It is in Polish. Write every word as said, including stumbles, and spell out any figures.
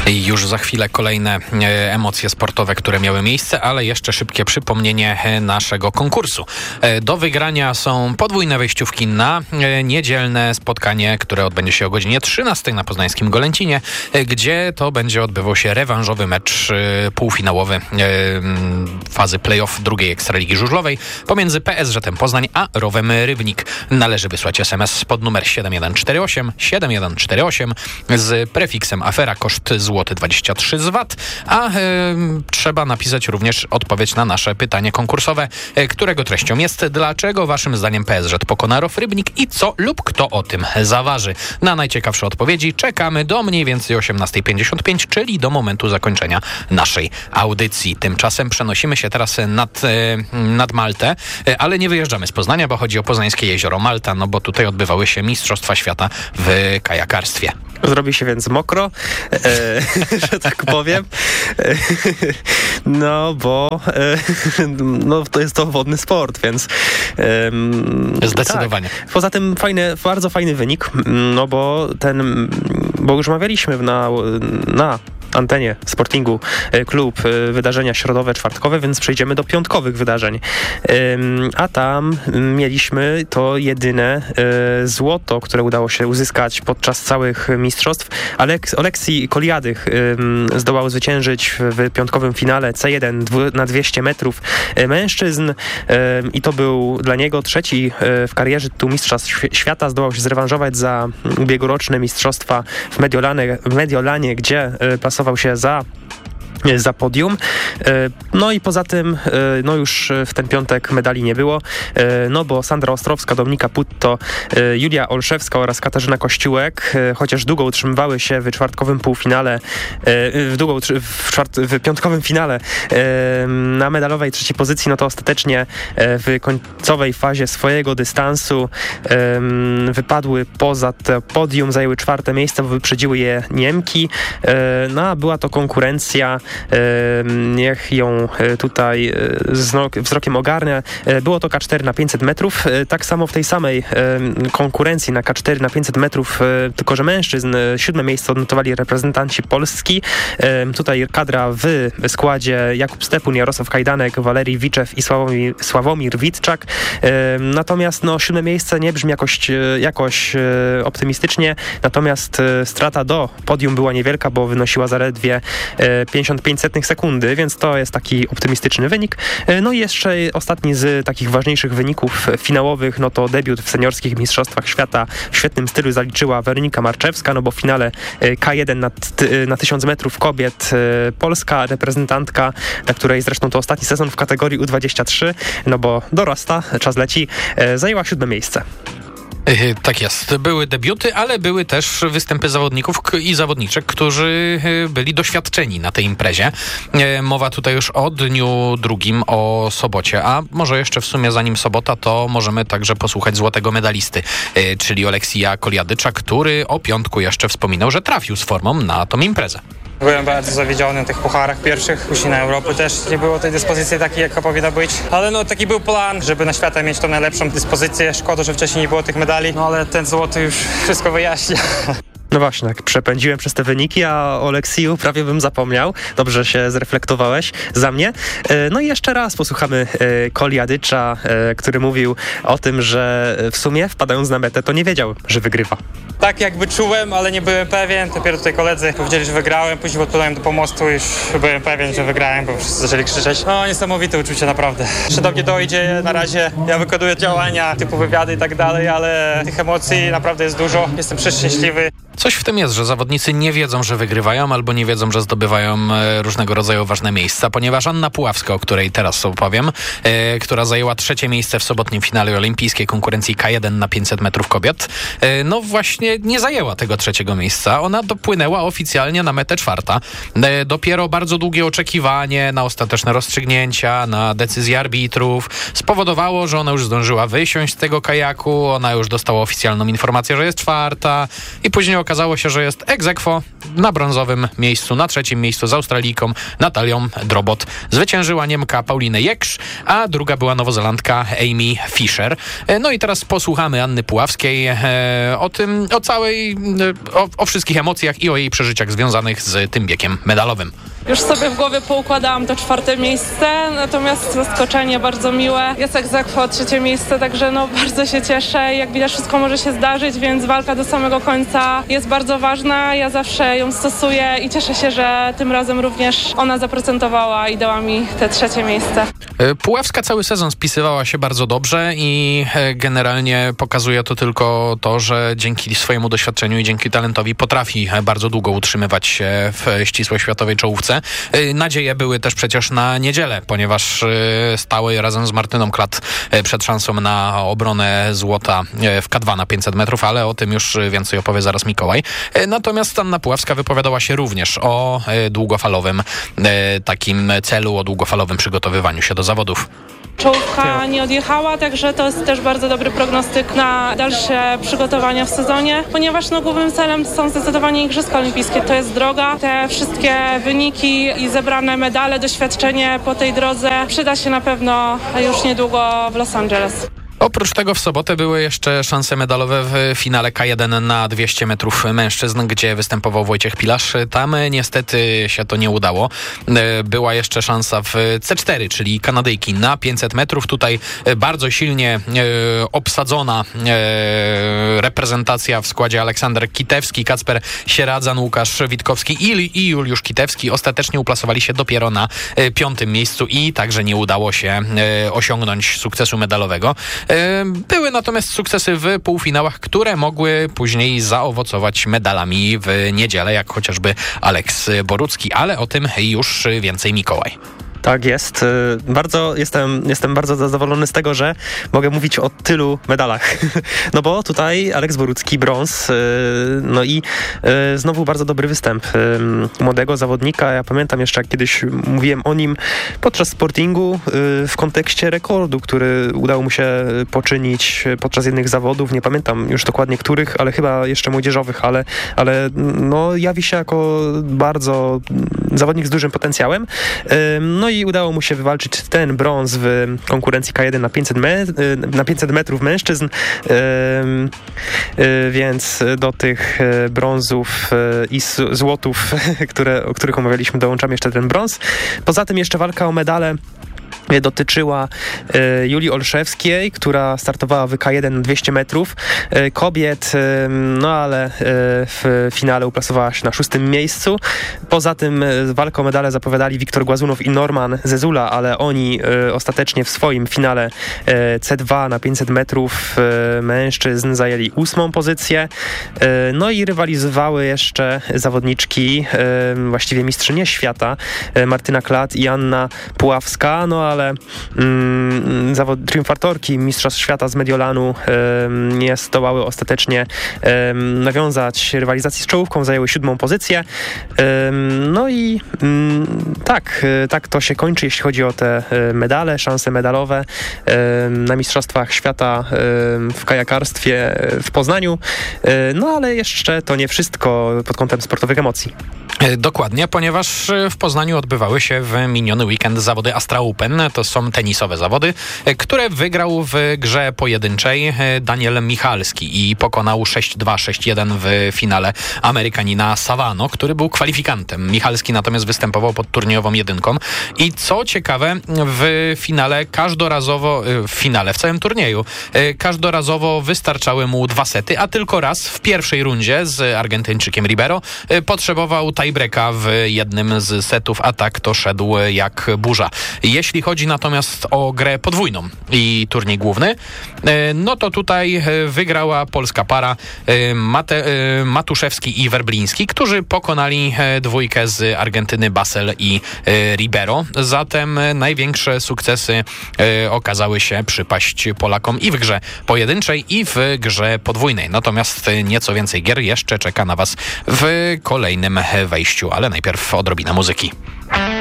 I już za chwilę kolejne emocje sportowe, które miały miejsce, ale jeszcze szybkie przypomnienie naszego konkursu. Do wygrania są podwójne wejściówki na niedzielne spotkanie, które odbędzie się o godzinie trzynastej na poznańskim Golęcinie, gdzie to będzie odbywał się rewanżowy mecz półfinałowy fazy play-off drugiej Ekstraligi Żużlowej pomiędzy P S Z Poznań a Rowem Rybnik. Należy wysłać es em es pod numer siedem jeden cztery osiem siedem jeden cztery osiem z prefiksem afera, koszt złoty dwadzieścia trzy z V A T, a e, trzeba napisać również odpowiedź na nasze pytanie konkursowe, e, którego treścią jest: dlaczego waszym zdaniem P S Z pokona Row Rybnik i co lub kto o tym zaważy? Na najciekawsze odpowiedzi czekamy do mniej więcej osiemnastej pięćdziesiąt pięć, czyli do momentu zakończenia naszej audycji. Tymczasem przenosimy się teraz nad, e, nad Maltę, e, ale nie wyjeżdżamy z Poznania, bo chodzi o poznańskie jezioro Malta, no bo tutaj odbywały się Mistrzostwa Świata w kajakarstwie. Zrobi się więc mokro, e, że tak powiem. E, no, bo e, no, to jest to wodny sport, więc... E, Zdecydowanie. Tak. Poza tym fajny, bardzo fajny wynik, no bo ten, bo już mawialiśmy na, na antenie Sportingu Klub wydarzenia środowe, czwartkowe, więc przejdziemy do piątkowych wydarzeń. A tam mieliśmy to jedyne złoto, które udało się uzyskać podczas całych mistrzostw. Aleks- Oleksii Koliadych zdołał zwyciężyć w piątkowym finale C jeden na dwieście metrów mężczyzn i to był dla niego trzeci w karierze tytuł mistrza świata. Zdołał się zrewanżować za ubiegłoroczne mistrzostwa w Mediolanie, w Mediolanie, gdzie pasował się za za podium. No i poza tym, no już w ten piątek medali nie było, no bo Sandra Ostrowska, Dominika Putto, Julia Olszewska oraz Katarzyna Kościółek, chociaż długo utrzymywały się w czwartkowym półfinale, w, długo, w, czwart, w piątkowym finale na medalowej trzeciej pozycji, no to ostatecznie w końcowej fazie swojego dystansu wypadły poza to podium, zajęły czwarte miejsce, bo wyprzedziły je Niemki. No a była to konkurencja, niech ją tutaj wzrokiem ogarnę. Było to K cztery na pięćset metrów. Tak samo w tej samej konkurencji na K cztery na pięćset metrów, tylko że mężczyzn, siódme miejsce odnotowali reprezentanci Polski. Tutaj kadra w składzie Jakub Stepun, Jarosław Kajdanek, Walerii Wiczew i Sławomir, Sławomir Witczak. Natomiast no, siódme miejsce nie brzmi jakoś, jakoś optymistycznie, natomiast strata do podium była niewielka, bo wynosiła zaledwie pięćdziesiąt pięć setnych sekundy, więc to jest taki optymistyczny wynik. No i jeszcze ostatni z takich ważniejszych wyników finałowych, no to debiut w seniorskich mistrzostwach świata w świetnym stylu zaliczyła Weronika Marczewska, no bo w finale K jeden na, na tysiąc metrów kobiet polska reprezentantka, na której zresztą to ostatni sezon w kategorii U dwadzieścia trzy, no bo dorasta, czas leci, zajęła siódme miejsce. Tak jest. Były debiuty, ale były też występy zawodników i zawodniczek, którzy byli doświadczeni na tej imprezie. Mowa tutaj już o dniu drugim, o sobocie, a może jeszcze w sumie zanim sobota, to możemy także posłuchać złotego medalisty, czyli Oleksija Koliadycza, który o piątku jeszcze wspominał, że trafił z formą na tą imprezę. Byłem bardzo zawiedziony w tych pucharach pierwszych, później na Europę też nie było tej dyspozycji takiej, jaka powinna być. Ale no taki był plan, żeby na świata mieć tą najlepszą dyspozycję. Szkoda, że wcześniej nie było tych medali, no ale ten złoty już wszystko wyjaśnia. No właśnie, tak przepędziłem przez te wyniki, a o Oleksiju prawie bym zapomniał. Dobrze się zreflektowałeś za mnie. No i jeszcze raz posłuchamy Koliadycza, który mówił o tym, że w sumie wpadając na metę, to nie wiedział, że wygrywa. Tak jakby czułem, ale nie byłem pewien. Dopiero tutaj koledzy powiedzieli, że wygrałem. Później podpłynąłem do pomostu i już byłem pewien, że wygrałem, bo wszyscy zaczęli krzyczeć. No niesamowite uczucie, naprawdę. Jeszcze do mnie dojdzie, na razie ja wykonuję działania typu wywiady i tak dalej, ale tych emocji naprawdę jest dużo. Jestem przeszczęśliwy. Coś w tym jest, że zawodnicy nie wiedzą, że wygrywają, albo nie wiedzą, że zdobywają różnego rodzaju ważne miejsca, ponieważ Anna Puławska, o której teraz opowiem, e, która zajęła trzecie miejsce w sobotnim finale olimpijskiej konkurencji K jeden na pięćset metrów kobiet, e, no właśnie nie zajęła tego trzeciego miejsca. Ona dopłynęła oficjalnie na metę czwarta. E, dopiero bardzo długie oczekiwanie na ostateczne rozstrzygnięcia, na decyzje arbitrów spowodowało, że ona już zdążyła wysiąść z tego kajaku, ona już dostała oficjalną informację, że jest czwarta i później okazało okazało się, że jest ex aequo na brązowym miejscu, na trzecim miejscu z Australijką Natalią Drobot. Zwyciężyła Niemka Paulinę Jeksz, a druga była Nowozelandka Amy Fisher. No i teraz posłuchamy Anny Puławskiej e, o tym, o całej, o, o wszystkich emocjach i o jej przeżyciach związanych z tym biegiem medalowym. Już sobie w głowie poukładałam to czwarte miejsce, natomiast zaskoczenie bardzo miłe. Jest ex aequo trzecie miejsce, także no bardzo się cieszę. Jak widać, wszystko może się zdarzyć, więc walka do samego końca jest bardzo ważna. Ja zawsze ją stosuję i cieszę się, że tym razem również ona zaprocentowała i dała mi te trzecie miejsce. Puławska cały sezon spisywała się bardzo dobrze i generalnie pokazuje to tylko to, że dzięki swojemu doświadczeniu i dzięki talentowi potrafi bardzo długo utrzymywać się w ścisłej światowej czołówce. Nadzieje były też przecież na niedzielę, ponieważ stały razem z Martyną Klat przed szansą na obronę złota w K dwa na pięćset metrów, ale o tym już więcej opowie zaraz Mikołaj. Natomiast Anna Puławska wypowiadała się również o długofalowym takim celu, o długofalowym przygotowywaniu się do zawodów. Czołówka nie odjechała, także to jest też bardzo dobry prognostyk na dalsze przygotowania w sezonie, ponieważ no, głównym celem są zdecydowanie Igrzyska Olimpijskie. To jest droga, te wszystkie wyniki i zebrane medale, doświadczenie po tej drodze przyda się na pewno już niedługo w Los Angeles. Oprócz tego w sobotę były jeszcze szanse medalowe w finale K jeden na dwieście metrów mężczyzn, gdzie występował Wojciech Pilarz. Tam niestety się to nie udało. Była jeszcze szansa w C cztery, czyli Kanadyjki na pięćset metrów. Tutaj bardzo silnie obsadzona reprezentacja w składzie Aleksander Kitewski, Kacper Sieradzan, Łukasz Witkowski i, i Juliusz Kitewski ostatecznie uplasowali się dopiero na piątym miejscu i także nie udało się osiągnąć sukcesu medalowego. Były natomiast sukcesy w półfinałach, które mogły później zaowocować medalami w niedzielę, jak chociażby Aleks Borucki, ale o tym już więcej Mikołaj. Tak jest. Bardzo jestem, jestem bardzo zadowolony z tego, że mogę mówić o tylu medalach. No bo tutaj Aleks Borucki, brąz. No i znowu bardzo dobry występ młodego zawodnika. Ja pamiętam jeszcze, jak kiedyś mówiłem o nim podczas sportingu w kontekście rekordu, który udało mu się poczynić podczas jednych zawodów. Nie pamiętam już dokładnie których, ale chyba jeszcze młodzieżowych, ale, ale no jawi się jako bardzo zawodnik z dużym potencjałem. No i udało mu się wywalczyć ten brąz w konkurencji K jeden na pięćset, me- na pięćset metrów mężczyzn, yy, yy, więc do tych brązów i złotów, które, o których omawialiśmy, dołączamy jeszcze ten brąz. Poza tym jeszcze walka o medale dotyczyła e, Julii Olszewskiej, która startowała w K jeden na dwieście metrów e, kobiet, e, no ale e, w finale uplasowała się na szóstym miejscu. Poza tym e, walkę o medale zapowiadali Wiktor Głazunow i Norman Zezula, ale oni e, ostatecznie w swoim finale e, C dwa na pięćset metrów e, mężczyzn zajęli ósmą pozycję. E, no i rywalizowały jeszcze zawodniczki, e, właściwie mistrzynie świata, e, Martyna Klat i Anna Puławska, no ale mm, zawod, triumfatorki Mistrzostw Świata z Mediolanu um, nie zdołały ostatecznie um, nawiązać rywalizacji z czołówką, zajęły siódmą pozycję. Um, no i um, tak, tak to się kończy, jeśli chodzi o te medale, szanse medalowe um, na Mistrzostwach Świata um, w kajakarstwie w Poznaniu. Um, no ale jeszcze to nie wszystko pod kątem sportowych emocji. Dokładnie, ponieważ w Poznaniu odbywały się w miniony weekend zawody Astra Open. To są tenisowe zawody, które wygrał w grze pojedynczej Daniel Michalski i pokonał sześć dwa, sześć jeden w finale Amerykanina Savano, który był kwalifikantem. Michalski natomiast występował pod turniejową jedynką i co ciekawe, w finale każdorazowo, w finale, w całym turnieju, każdorazowo wystarczały mu dwa sety, a tylko raz w pierwszej rundzie z Argentyńczykiem Ribeiro potrzebował tiebreaka w jednym z setów, a tak to szedł jak burza. Jeśli chodzi natomiast o grę podwójną i turniej główny, no to tutaj wygrała polska para Mate, Matuszewski i Werbliński, którzy pokonali dwójkę z Argentyny Basel i Ribeiro. Zatem największe sukcesy okazały się przypaść Polakom i w grze pojedynczej, i w grze podwójnej. Natomiast nieco więcej gier jeszcze czeka na Was w kolejnym wejściu, ale najpierw odrobina muzyki.